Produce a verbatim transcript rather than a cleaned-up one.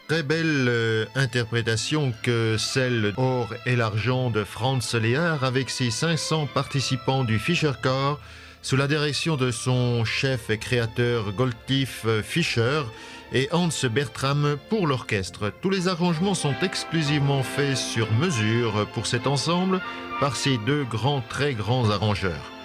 très belle euh, interprétation que celle Or et l'argent de Franz Lehár avec ses cinq cents participants du Fischerchor sous la direction de son chef et créateur Gottlieb Fischer et Hans Bertram pour l'orchestre. Tous les arrangements sont exclusivement faits sur mesure pour cet ensemble par ces deux grands, très grands arrangeurs.